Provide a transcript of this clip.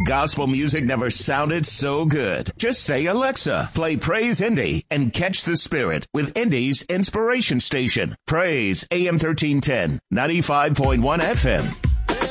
Gospel music never sounded so good. Just say, Alexa, play Praise Indy and catch the spirit with Indy's inspiration station. Praise AM 1310, 95.1 FM.